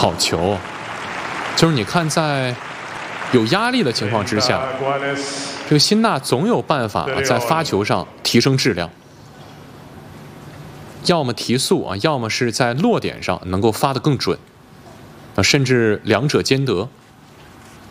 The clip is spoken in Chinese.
好球，就是你看在有压力的情况之下，这个辛纳总有办法在发球上提升质量，要么提速要么是在落点上能够发得更准，甚至两者兼得。